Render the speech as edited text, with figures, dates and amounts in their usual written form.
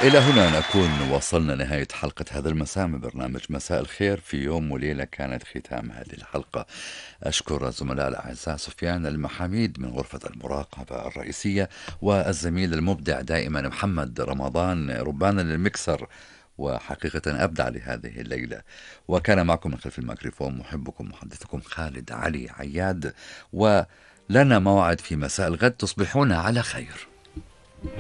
إلى هنا نكون وصلنا نهاية حلقة هذا المساء من برنامج مساء الخير في يوم وليلة كانت ختام هذه الحلقة. أشكر الزملاء الأعزاء سفيان المحاميد من غرفة المراقبة الرئيسية، والزميل المبدع دائما محمد رمضان ربان للمكسر، وحقيقة أبدع لهذه الليلة. وكان معكم من خلف الميكروفون محبكم محدثكم خالد علي عياد، ولنا موعد في مساء الغد. تصبحون على خير.